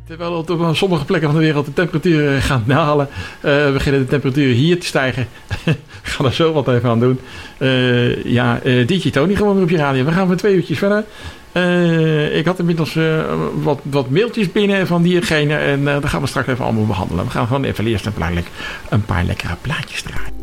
Terwijl op sommige plekken van de wereld de temperaturen gaan dalen, beginnen de temperaturen hier te stijgen. Ik ga er zo wat even aan doen. DJ Tony gewoon op je radio. We gaan voor 2 uurtjes verder. Ik had inmiddels wat mailtjes binnen van diegene. En dat gaan we straks even allemaal behandelen. We gaan gewoon even eerst een paar lekkere plaatjes draaien.